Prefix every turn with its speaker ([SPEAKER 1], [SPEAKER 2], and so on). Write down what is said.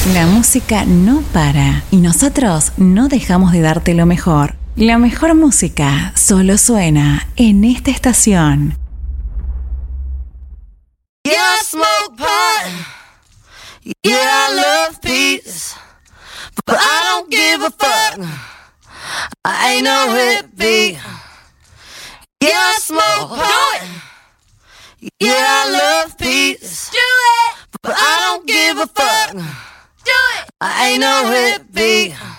[SPEAKER 1] La música no para y nosotros no dejamos de darte lo mejor. La mejor música solo suena en esta estación.
[SPEAKER 2] Yeah, I smoke pot. Yeah, I love peace. But I don't give a fuck. I ain't no hippie. Yeah, I smoke pot. Yeah, I love peace. Do it. But I don't give a fuck. Do it. I ain't no hippie.